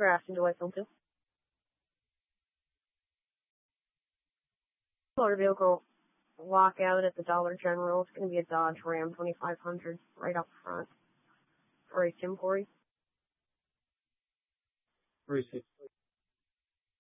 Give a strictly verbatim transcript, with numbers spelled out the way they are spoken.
Grafton, do I film too? Motor vehicle walk out at the Dollar General. It's going to be a Dodge Ram twenty-five hundred right up front. For a Tim Corey. Where is he?